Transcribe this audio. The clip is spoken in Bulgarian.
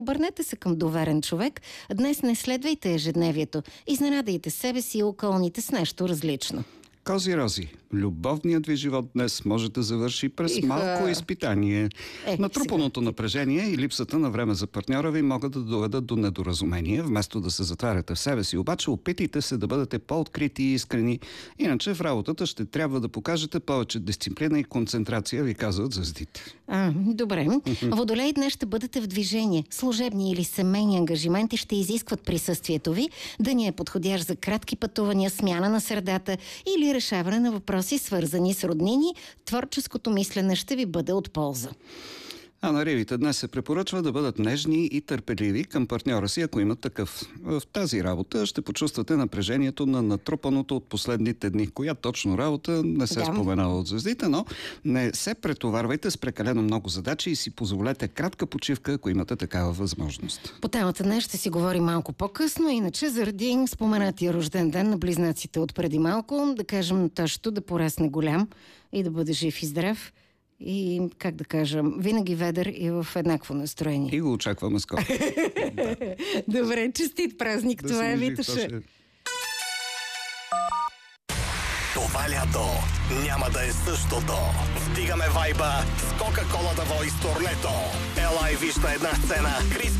Обърнете се към доверен човек. Днес не следвайте ежедневието. Изненадайте себе си и околните с нещо различно. Кози-рози, любовният ви живот днес може да завърши през малко изпитание. Натрупаното напрежение и липсата на време за партньора ви могат да доведат до недоразумение. Вместо да се затваряте в себе си, обаче опитайте се да бъдете по-открити и искрени. Иначе в работата ще трябва да покажете повече дисциплина и концентрация, ви казват звездите. Добре. Водолей, днес ще бъдете в движение. Служебни или семейни ангажименти ще изискват присъствието ви. Да ни е подходящ за кратки пътувания, смяна на средата или решаване на въпроси, свързани с роднини. Творческото мислене ще ви бъде от полза. А на ривите днес се препоръчва да бъдат нежни и търпеливи към партньора си, ако имат такъв. В тази работа ще почувствате напрежението на натрупаното от последните дни. Коя точно работа не се споменава от звездите, но не се претоварвайте с прекалено много задачи и си позволете кратка почивка, ако имате такава възможност. По темата днес ще си говорим малко по-късно, иначе заради споменатия рожден ден на близнаците от преди малко, да кажем Тошето да порасне голям и да бъде жив и здрав. И, как да кажа, винаги ведър и в еднакво настроение. И го очакваме скоро. Добре, честит празник. Това е Витоша. Това лято няма да е същото. Вдигаме вайба с Кока-Кола да вой с турнето. Ела и виж на една сцена Крис